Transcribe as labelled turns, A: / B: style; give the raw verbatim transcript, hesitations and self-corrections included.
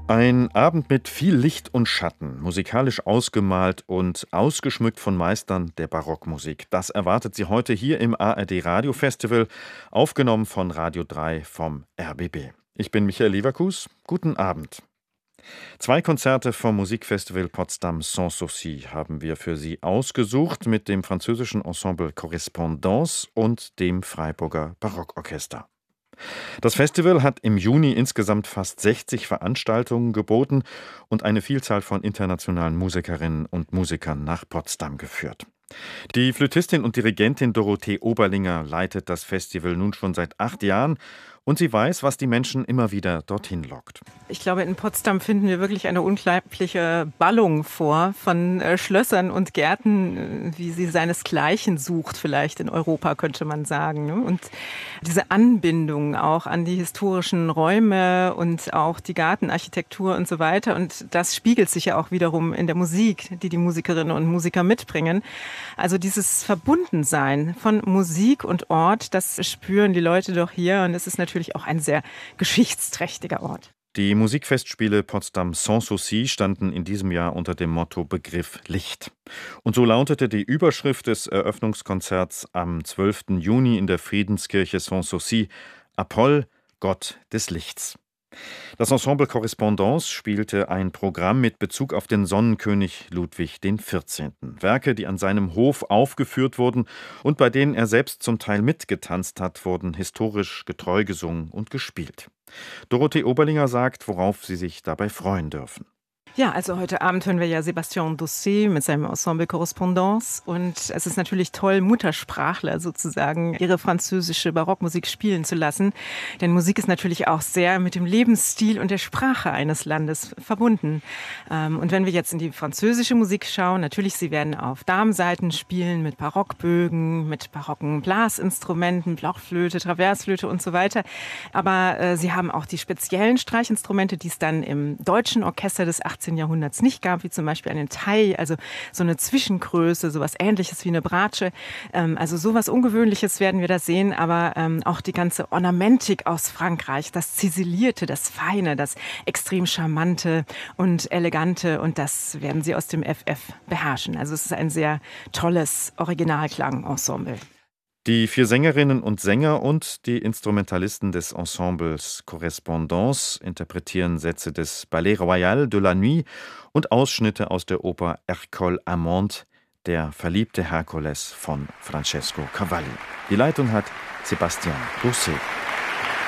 A: Ein Abend mit viel Licht und Schatten, musikalisch ausgemalt und ausgeschmückt von Meistern der Barockmusik. Das erwartet Sie heute hier im A R D Radiofestival, aufgenommen von Radio drei vom R B B. Ich bin Michael Leverkus. Guten Abend. Zwei Konzerte vom Musikfestival Potsdam Sans Souci haben wir für Sie ausgesucht mit dem französischen Ensemble Correspondance und dem Freiburger Barockorchester. Das Festival hat im Juni insgesamt fast sechzig Veranstaltungen geboten und eine Vielzahl von internationalen Musikerinnen und Musikern nach Potsdam geführt. Die Flötistin und Dirigentin Dorothee Oberlinger leitet das Festival nun schon seit acht Jahren und sie weiß, was die Menschen immer wieder dorthin lockt.
B: Ich glaube, in Potsdam finden wir wirklich eine unglaubliche Ballung vor von äh, Schlössern und Gärten, äh, wie sie seinesgleichen sucht, vielleicht in Europa, könnte man sagen. Ne? Und diese Anbindung auch an die historischen Räume und auch die Gartenarchitektur und so weiter. Und das spiegelt sich ja auch wiederum in der Musik, die die Musikerinnen und Musiker mitbringen. Also dieses Verbundensein von Musik und Ort, das spüren die Leute doch hier. Und es ist natürlich auch ein sehr geschichtsträchtiger Ort.
A: Die Musikfestspiele Potsdam Sans Souci standen in diesem Jahr unter dem Motto Begriff Licht. Und so lautete die Überschrift des Eröffnungskonzerts am zwölften Juni in der Friedenskirche Sans Souci: Apoll, Gott des Lichts. Das Ensemble Correspondance spielte ein Programm mit Bezug auf den Sonnenkönig Ludwig den vierzehnten. Werke, die an seinem Hof aufgeführt wurden und bei denen er selbst zum Teil mitgetanzt hat, wurden historisch getreu gesungen und gespielt. Dorothee Oberlinger sagt, worauf Sie sich dabei freuen dürfen.
B: Ja, also heute Abend hören wir ja Sébastien Dossé mit seinem Ensemble Correspondance. Und es ist natürlich toll, Muttersprachler sozusagen ihre französische Barockmusik spielen zu lassen. Denn Musik ist natürlich auch sehr mit dem Lebensstil und der Sprache eines Landes verbunden. Und wenn wir jetzt in die französische Musik schauen, natürlich, sie werden auf Darmsaiten spielen mit Barockbögen, mit barocken Blasinstrumenten, Blockflöte, Traversflöte und so weiter. Aber äh, sie haben auch die speziellen Streichinstrumente, die es dann im deutschen Orchester des achtzehnten Jahrhunderts nicht gab, wie zum Beispiel einen Tai, also so eine Zwischengröße, sowas Ähnliches wie eine Bratsche. Ähm, also sowas Ungewöhnliches werden wir da sehen, aber ähm, auch die ganze Ornamentik aus Frankreich, das Ziselierte, das Feine, das extrem Charmante und Elegante, und das werden sie aus dem F F beherrschen. Also es ist ein sehr tolles Originalklangensemble.
A: Die vier Sängerinnen und Sänger und die Instrumentalisten des Ensembles Correspondance interpretieren Sätze des Ballet Royal de la Nuit und Ausschnitte aus der Oper Ercole Amande, der verliebte Herkules von Francesco Cavalli. Die Leitung hat Sébastien Dossé.